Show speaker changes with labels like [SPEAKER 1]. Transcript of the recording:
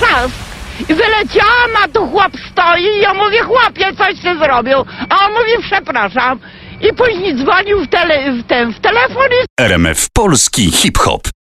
[SPEAKER 1] trzask. I wyleciałam, a tu chłop stoi i ja mówię, chłopie, coś się zrobił. A on mówi, przepraszam. I później dzwonił w telefon i...
[SPEAKER 2] RMF Polski Hip Hop.